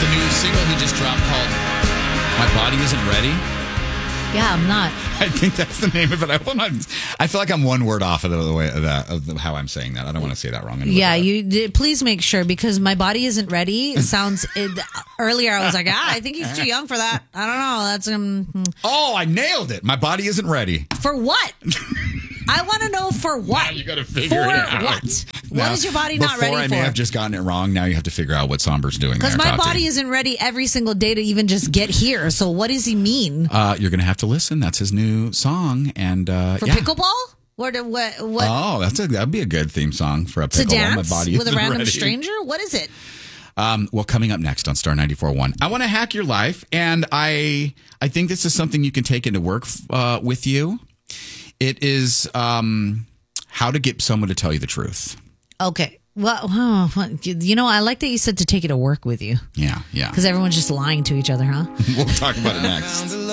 new single he just dropped called My Body Isn't Ready? Yeah, I'm not. I think that's the name of it. I feel like I'm one word off of the way of how I'm saying that. I don't want to say that wrong. Yeah, please make sure, because My Body Isn't Ready sounds. Earlier, I was like, I think he's too young for that. I don't know. That's Oh, I nailed it. My body isn't ready. For what? I want to know for what. Now you got to figure it out. For what? What is your body not ready for? Before I may have just gotten it wrong. Now you have to figure out what Somber's doing. Because my body isn't ready every single day to even just get here. So what does he mean? You're going to have to listen. That's his new song. And for pickleball? What? Oh, that'd be a good theme song for a pickleball. To dance my body with a random ready. stranger? What is it? Well, coming up next on Star 94.1, I want to hack your life, and I think this is something you can take into work with you. It is how to get someone to tell you the truth. Okay. Well, I like that you said to take it to work with you. Yeah. Because everyone's just lying to each other, huh? We'll talk about it next.